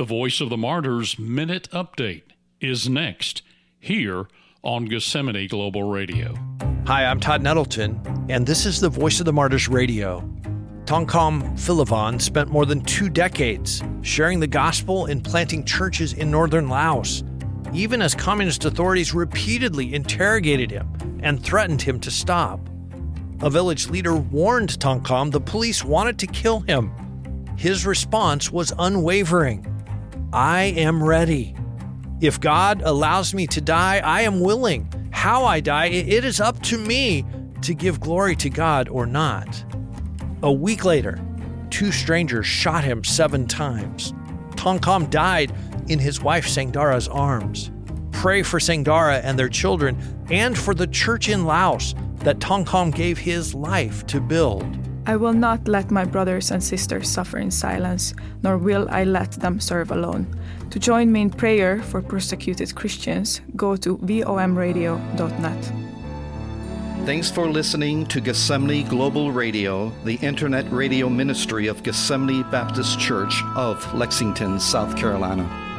The Voice of the Martyrs Minute Update is next here on Gethsemane Global Radio. Hi, I'm Todd Nettleton, and this is the Voice of the Martyrs Radio. Tongkham Philiphan spent more than 2 decades sharing the gospel and planting churches in northern Laos, even as communist authorities repeatedly interrogated him and threatened him to stop. A village leader warned Tongkham the police wanted to kill him. His response was unwavering. I am ready. If God allows me to die, I am willing. How I die, it is up to me to give glory to God or not. A week later, 2 strangers shot him 7 times. Tongkham died in his wife Sangdara's arms. Pray for Sangdara and their children and for the church in Laos that Tongkham gave his life to build. I will not let my brothers and sisters suffer in silence, nor will I let them serve alone. To join me in prayer for persecuted Christians, go to vomradio.net. Thanks for listening to Gethsemane Global Radio, the internet radio ministry of Gethsemane Baptist Church of Lexington, South Carolina.